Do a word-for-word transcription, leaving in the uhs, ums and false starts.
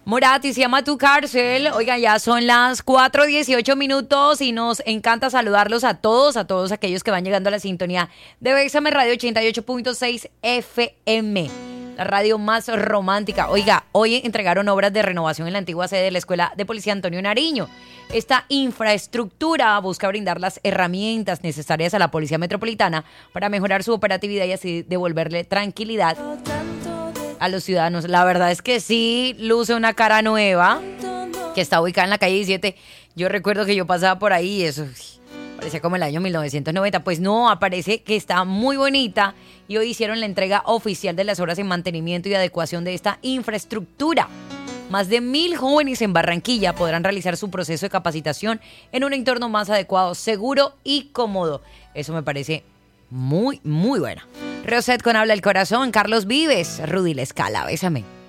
Morat, y se llama Tu Cárcel. Oigan, ya son las cuatro dieciocho minutos y nos encanta saludarlos a todos, a todos aquellos que van llegando a la sintonía de Bésame Radio ochenta y ocho punto seis F M, la radio más romántica. Oiga, hoy entregaron obras de renovación en la antigua sede de la Escuela de Policía Antonio Nariño. Esta infraestructura busca brindar las herramientas necesarias a la Policía Metropolitana para mejorar su operatividad y así devolverle tranquilidad a los ciudadanos. La verdad es que sí luce una cara nueva que está ubicada en la calle diecisiete. Yo recuerdo que yo pasaba por ahí y eso parecía como el año mil novecientos noventa. Pues no, aparece que está muy bonita y hoy hicieron la entrega oficial de las obras en mantenimiento y adecuación de esta infraestructura. Más de mil jóvenes en Barranquilla podrán realizar su proceso de capacitación en un entorno más adecuado, seguro y cómodo. Eso me parece muy, muy bueno. Roset con Habla el Corazón, Carlos Vives, Rudy La Escala, Bésame.